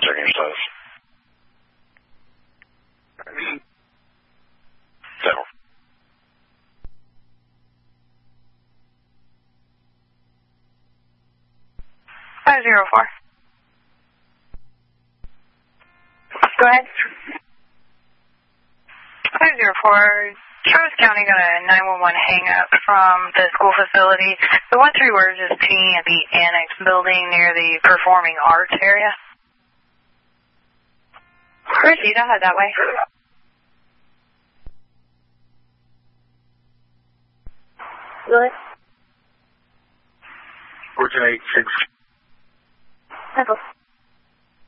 checking your status. 504. Go ahead. 504. Travis County got a 911 hang up from the school facility. The 13 words is T at the annex building near the performing arts area. Proceed, I'll head that way. Go ahead. 1486. Pencil.